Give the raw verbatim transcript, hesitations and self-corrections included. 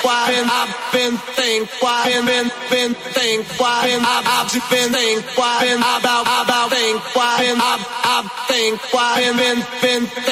why been I've been think why been been been think why been I've I've just been think why been about about think why been I've I've think why been been been